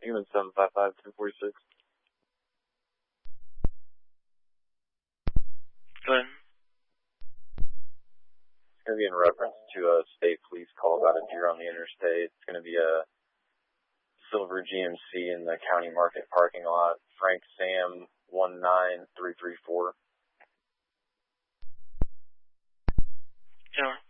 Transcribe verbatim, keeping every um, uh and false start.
Human seven five five, ten forty-six. Go ahead. It's going to be in reference to a state police call about a deer on the interstate. It's going to be a silver G M C in the county market parking lot. Frank Sam one nine three three four. Tower.